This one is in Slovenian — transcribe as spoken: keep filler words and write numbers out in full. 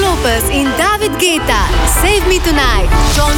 Lopez in David Guetta, Save Me Tonight. John